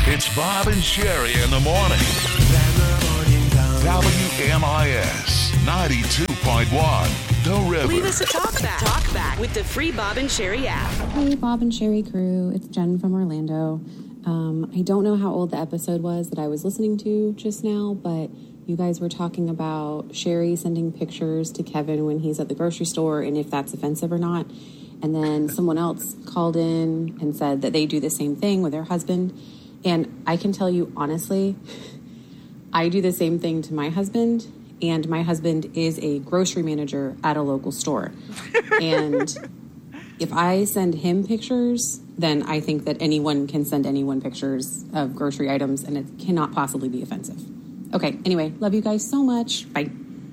It's Bob and Sherry in the morning. WMIS 92.1, The River. Leave us a talk back with the free Bob and Sherry app. Hey, Bob and Sherry crew. It's Jen from Orlando. I don't know how old the episode was that I was listening to just now, but you guys were talking about Sherry sending pictures to Kevin when he's at the grocery store and if that's offensive or not. And then someone else called in and said that they do the same thing with their husband. And I can tell you honestly, I do the same thing to my husband, and my husband is a grocery manager at a local store. And if I send him pictures, then I think that anyone can send anyone pictures of grocery items, and it cannot possibly be offensive. Okay, anyway, love you guys so much. Bye.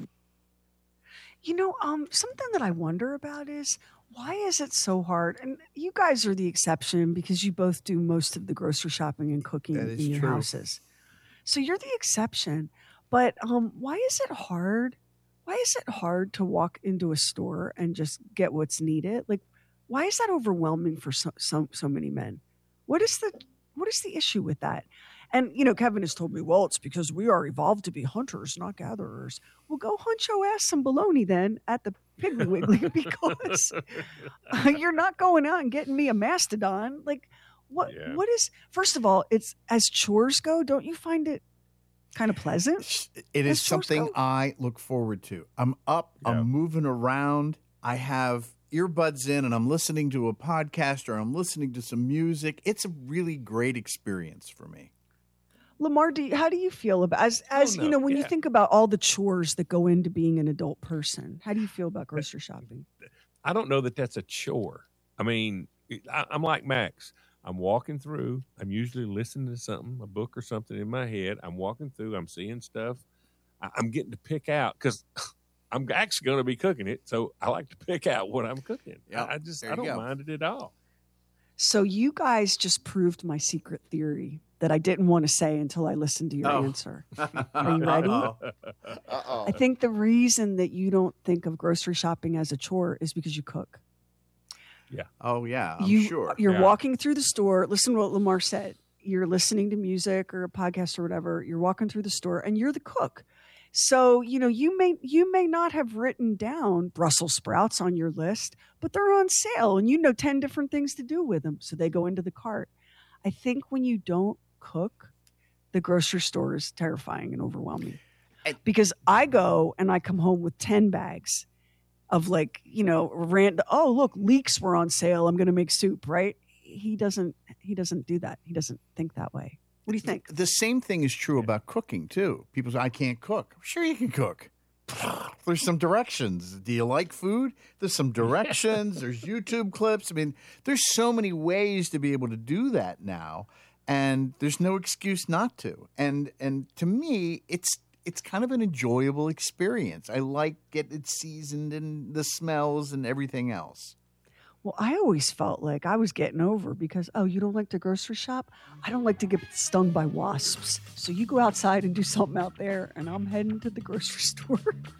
You know, something that I wonder about is, why is it so hard? And you guys are the exception because you both do most of the grocery shopping and cooking in your houses. So you're the exception. But why is it hard? Why is it hard to walk into a store and just get what's needed? Like, why is that overwhelming for so many men? What is the issue with that? And, you know, Kevin has told me, well, it's because we are evolved to be hunters, not gatherers. Well, go hunt your ass some bologna then at the Piggly Wiggly because you're not going out and getting me a mastodon. Like, what is, first of all, it's as chores go, don't you find it kind of pleasant? It is something I look forward to. I'm up, I'm moving around. I have earbuds in and I'm listening to a podcast or I'm listening to some music. It's a really great experience for me. Lamar, how do you feel about you know, when you think about all the chores that go into being an adult person? How do you feel about grocery shopping? I don't know that that's a chore. I mean, I'm like Max. I'm walking through. I'm usually listening to something, a book or something in my head. I'm walking through. I'm seeing stuff. I'm getting to pick out because I'm actually going to be cooking it. So I like to pick out what I'm cooking. Yep. I don't mind it at all. So you guys just proved my secret theory that I didn't want to say until I listened to your answer. Are you ready? I think the reason that you don't think of grocery shopping as a chore is because you cook. Yeah. Oh, yeah. I'm sure. You're walking through the store. Listen to what Lamar said. You're listening to music or a podcast or whatever. You're walking through the store and you're the cook. So, you know, you may not have written down Brussels sprouts on your list, but they're on sale and you know 10 different things to do with them. So they go into the cart. I think when you don't cook, the grocery store is terrifying and overwhelming. Because I go and I come home with 10 bags of, like, you know, oh, look, leeks were on sale. I'm going to make soup, right? He doesn't do that. He doesn't think that way. What do you think? The same thing is true about cooking, too. People say, I can't cook. Sure you can cook. There's some directions. Do you like food? There's some directions. There's YouTube clips. I mean, there's so many ways to be able to do that now, and there's no excuse not to. And to me, it's kind of an enjoyable experience. I like getting it seasoned and the smells and everything else. Well, I always felt like I was getting over because, oh, you don't like to grocery shop? I don't like to get stung by wasps. So you go outside and do something out there, and I'm heading to the grocery store.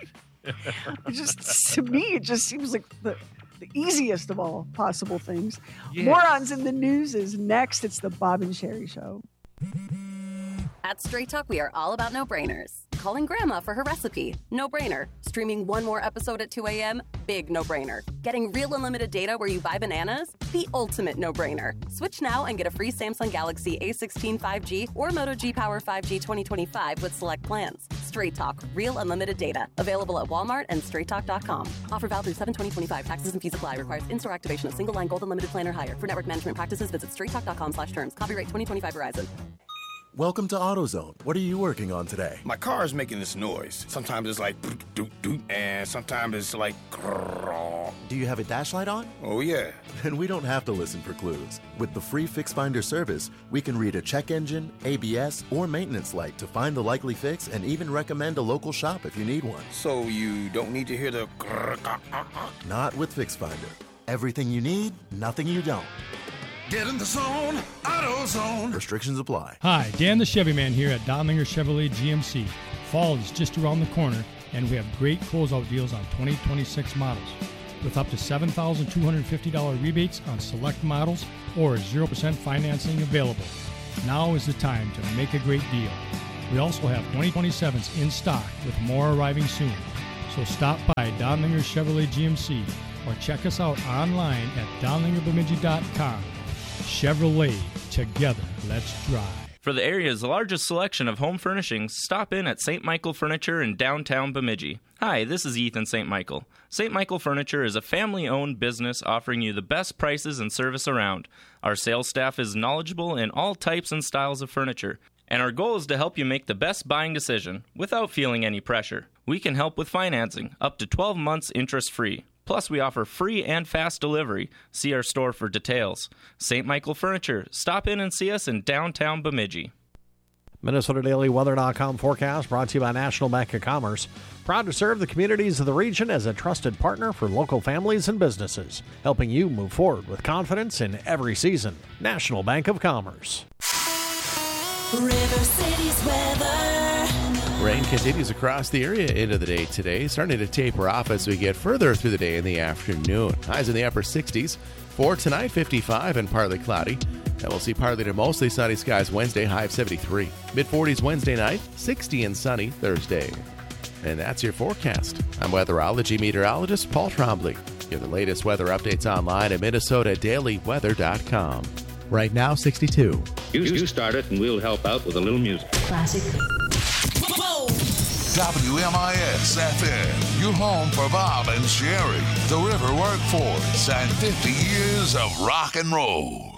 To me, it just seems like the easiest of all possible things. Yes. Morons in the News is next. It's the Bob and Sherry Show. At Straight Talk, we are all about no-brainers. Calling Grandma for her recipe, no-brainer. Streaming one more episode at 2 a.m., big no-brainer. Getting real unlimited data where you buy bananas, the ultimate no-brainer. Switch now and get a free Samsung Galaxy A16 5G or Moto G Power 5G 2025 with select plans. Straight Talk, real unlimited data. Available at Walmart and straighttalk.com. Offer valid through 7/20/25. Taxes and fees apply. Requires in-store activation of single line gold unlimited plan or higher. For network management practices, visit straighttalk.com/terms. Copyright 2025 Verizon. Welcome to AutoZone. What are you working on today? My car is making this noise. Sometimes it's like doot doot, and sometimes it's like. Do you have a dash light on? Oh yeah. Then we don't have to listen for clues. With the free Fix Finder service, we can read a check engine, ABS, or maintenance light to find the likely fix and even recommend a local shop if you need one. So you don't need to hear the. Not with Fix Finder. Everything you need, nothing you don't. Get in the zone, AutoZone. Restrictions apply. Hi, Dan the Chevy Man here at Dotlinger Chevrolet GMC. Fall is just around the corner, and we have great closeout deals on 2026 models. With up to $7,250 rebates on select models or 0% financing available. Now is the time to make a great deal. We also have 2027s in stock with more arriving soon. So stop by Donlinger Chevrolet GMC or check us out online at donlingerbemidji.com. Chevrolet, together, let's drive. For the area's largest selection of home furnishings, stop in at St. Michael Furniture in downtown Bemidji. Hi, this is Ethan St. Michael. St. Michael Furniture is a family-owned business offering you the best prices and service around. Our sales staff is knowledgeable in all types and styles of furniture, and our goal is to help you make the best buying decision without feeling any pressure. We can help with financing, up to 12 months interest-free. Plus, we offer free and fast delivery. See our store for details. St. Michael Furniture. Stop in and see us in downtown Bemidji. MinnesotaDailyWeather.com forecast brought to you by National Bank of Commerce. Proud to serve the communities of the region as a trusted partner for local families and businesses, helping you move forward with confidence in every season. National Bank of Commerce. River City's weather. Rain continues across the area into the day today, starting to taper off as we get further through the day in the afternoon. Highs in the upper 60s. For tonight, 55 and partly cloudy. And we'll see partly to mostly sunny skies Wednesday, high of 73. Mid-40s Wednesday night, 60 and sunny Thursday. And that's your forecast. I'm weatherology meteorologist Paul Trombley. Get the latest weather updates online at MinnesotaDailyWeather.com. Right now, 62. You start it and we'll help out with a little music. Classic. WMIS FM, your home for Bob and Sherry, the River Workforce, and 50 years of rock and roll.